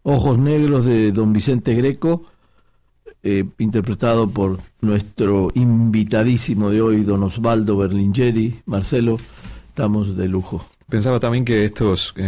Ojos Negros de don Vicente Greco, interpretado por nuestro invitadísimo de hoy, don Osvaldo Berlingeri. Marcelo, estamos de lujo. Pensaba también que estos